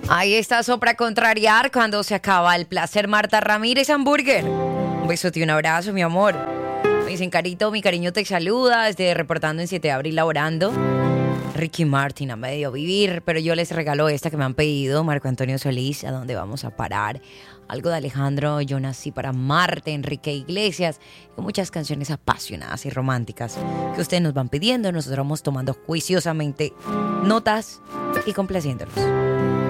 Ahí está Sopra Contrariar cuando se acaba el placer. Marta Ramírez Hamburger. Un besote y un abrazo, mi amor. Me dicen, Carito, mi cariño te saluda desde Reportando en 7 de abril laborando. Ricky Martin a medio vivir, pero yo les regalo esta que me han pedido. Marco Antonio Solís, ¿a dónde vamos a parar? Algo de Alejandro, Yo nací para Marte, Enrique Iglesias, y muchas canciones apasionadas y románticas que ustedes nos van pidiendo. Nosotros vamos tomando juiciosamente notas y complaciéndolos.